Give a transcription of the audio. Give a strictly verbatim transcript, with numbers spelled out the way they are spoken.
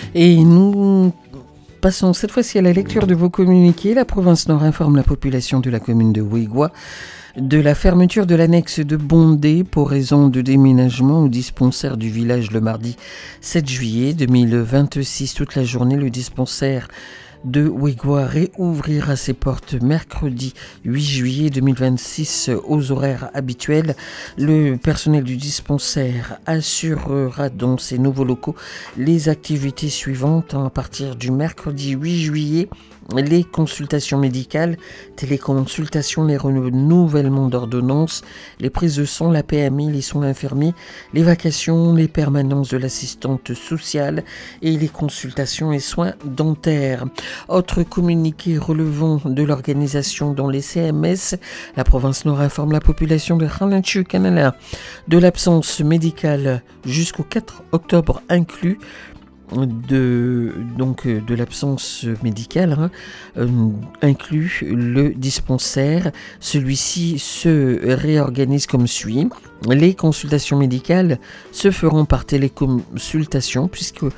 Et nous passons cette fois-ci à la lecture de vos communiqués. La province Nord informe la population de la commune de Ouigoua de la fermeture de l'annexe de Bondé pour raison de déménagement au dispensaire du village le mardi sept juillet deux mille vingt-six. Toute la journée, le dispensaire de Ouigoua réouvrira ses portes mercredi huit juillet deux mille vingt-six aux horaires habituels. Le personnel du dispensaire assurera dans ses nouveaux locaux les activités suivantes à partir du mercredi huit juillet. Les consultations médicales, téléconsultations, les renouvellements d'ordonnances, les prises de sang, la P M I, les soins infirmiers, les vacations, les permanences de l'assistante sociale et les consultations et soins dentaires. Autre communiqué relevant de l'organisation dans les C M S, la province Nord informe la population de Khalanchu Kanala de l'absence médicale jusqu'au quatre octobre inclus. De, donc, de l'absence médicale, hein, euh, inclut le dispensaire. Celui-ci se réorganise comme suit. Les consultations médicales se feront par téléconsultation puisque